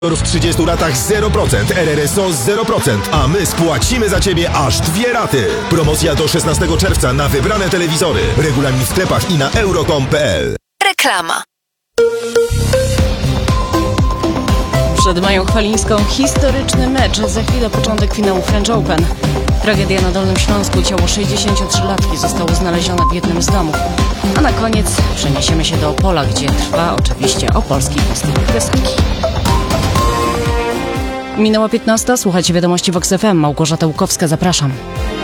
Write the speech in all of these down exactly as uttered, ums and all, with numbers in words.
W trzydziestu latach zero procent, R R S O zero procent, a my spłacimy za Ciebie aż dwie raty. Promocja do szesnastego czerwca na wybrane telewizory. Regulamin w sklepach i na euro kropka com kropka p l. Reklama. Przed Mają Chwalińską historyczny mecz. Za chwilę początek finału French Open. Tragedia na Dolnym Śląsku. Ciało sześćdziesięciotrzylatki zostało znalezione w jednym z domów. A na koniec przeniesiemy się do Opola, gdzie trwa oczywiście Opolski Festiwal Piosenki. Minęła piętnasta. Słuchajcie wiadomości Vox F M. Małgorzata Łukowska, zapraszam.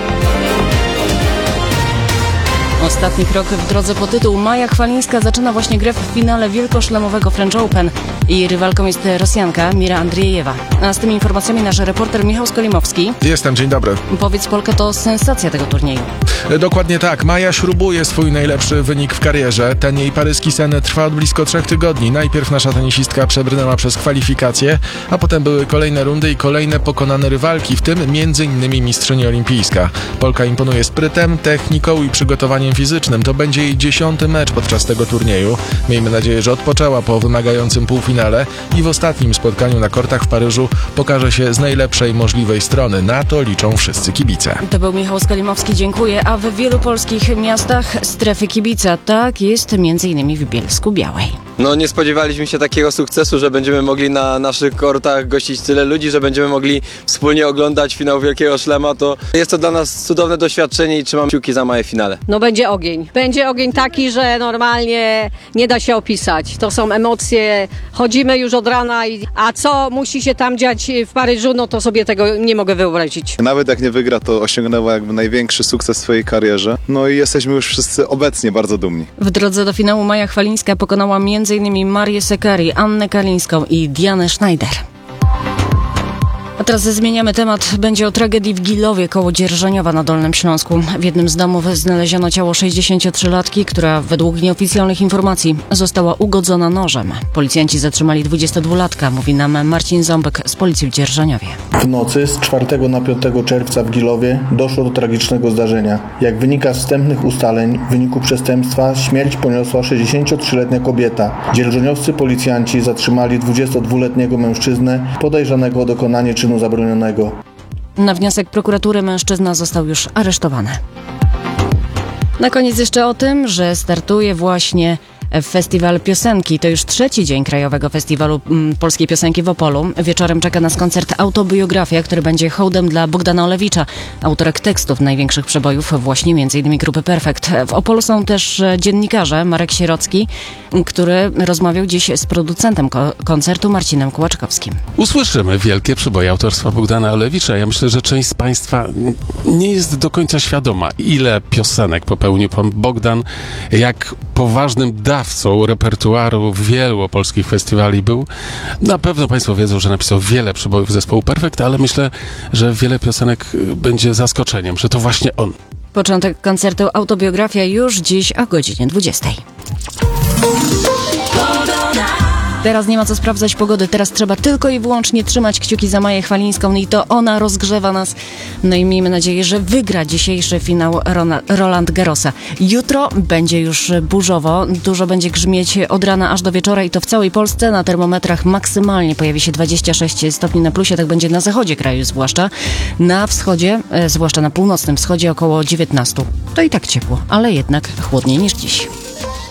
Ostatni krok w drodze po tytuł. Maja Chwalińska zaczyna właśnie grę w finale wielkoszlemowego French Open. Jej rywalką jest Rosjanka Mira Andriejewa. A z tymi informacjami nasz reporter Michał Skolimowski. Jestem, dzień dobry. Powiedz, Polka to sensacja tego turnieju. Dokładnie tak. Maja śrubuje swój najlepszy wynik w karierze. Ten jej paryski sen trwa od blisko trzech tygodni. Najpierw nasza tenisistka przebrnęła przez kwalifikacje, a potem były kolejne rundy i kolejne pokonane rywalki, w tym między innymi mistrzyni olimpijska. Polka imponuje sprytem, techniką i przygotowaniem fizycznym. To będzie jej dziesiąty mecz podczas tego turnieju. Miejmy nadzieję, że odpoczęła po wymagającym półfinale i w ostatnim spotkaniu na kortach w Paryżu pokaże się z najlepszej możliwej strony. Na to liczą wszyscy kibice. To był Michał Skolimowski, dziękuję. A w wielu polskich miastach strefy kibica. Tak jest między innymi w Bielsku Białej. No nie spodziewaliśmy się takiego sukcesu, że będziemy mogli na naszych kortach gościć tyle ludzi, że będziemy mogli wspólnie oglądać finał Wielkiego Szlema. To jest to dla nas cudowne doświadczenie i trzymam kciuki za Maję w finale. No będzie ogień. Będzie ogień taki, że normalnie nie da się opisać. To są emocje. Chodzimy już od rana, i, a co musi się tam dziać w Paryżu, no to sobie tego nie mogę wyobrazić. Nawet jak nie wygra, to osiągnęła jakby największy sukces w swojej karierze. No i jesteśmy już wszyscy obecnie bardzo dumni. W drodze do finału Maja Chwalińska pokonała między innymi Marię Sekari, Annę Kalińską i Dianę Schneider. A teraz zmieniamy temat. Będzie o tragedii w Gilowie koło Dzierżoniowa na Dolnym Śląsku. W jednym z domów znaleziono ciało sześćdziesięciotrzylatki, która według nieoficjalnych informacji została ugodzona nożem. Policjanci zatrzymali dwudziestodwulatka, mówi nam Marcin Ząbek z policji w Dzierżoniowie. W nocy z czwartego na piątego czerwca w Gilowie doszło do tragicznego zdarzenia. Jak wynika z wstępnych ustaleń, w wyniku przestępstwa śmierć poniosła sześćdziesięciotrzyletnia kobieta. Dzierżoniowscy policjanci zatrzymali dwudziestodwuletniego mężczyznę podejrzanego o dokonanie czynu zabronionego. Na wniosek prokuratury mężczyzna został już aresztowany. Na koniec jeszcze o tym, że startuje właśnie Festiwal Piosenki. To już trzeci dzień Krajowego Festiwalu m, Polskiej Piosenki w Opolu. Wieczorem czeka nas koncert Autobiografia, który będzie hołdem dla Bogdana Olewicza, autorek tekstów największych przebojów właśnie między innymi grupy Perfekt. W Opolu są też dziennikarze Marek Sierocki, który rozmawiał dziś z producentem ko- koncertu Marcinem Kułaczkowskim. Usłyszymy wielkie przeboje autorstwa Bogdana Olewicza. Ja myślę, że część z Państwa nie jest do końca świadoma, ile piosenek popełnił pan Bogdan, jak poważnym dawcą repertuaru wielu opolskich festiwali był. Na pewno Państwo wiedzą, że napisał wiele przebojów zespołu Perfekt, ale myślę, że wiele piosenek będzie zaskoczeniem, że to właśnie on. Początek koncertu Autobiografia już dziś o godzinie dwudziestej. Teraz nie ma co sprawdzać pogody, teraz trzeba tylko i wyłącznie trzymać kciuki za Maję Chwalińską i to ona rozgrzewa nas. No i miejmy nadzieję, że wygra dzisiejszy finał Rona, Roland Garrosa. Jutro będzie już burzowo, dużo będzie grzmieć od rana aż do wieczora i to w całej Polsce. Na termometrach maksymalnie pojawi się dwadzieścia sześć stopni na plusie, tak będzie na zachodzie kraju zwłaszcza. Na wschodzie, e, zwłaszcza na północnym wschodzie około dziewiętnaście. To i tak ciepło, ale jednak chłodniej niż dziś.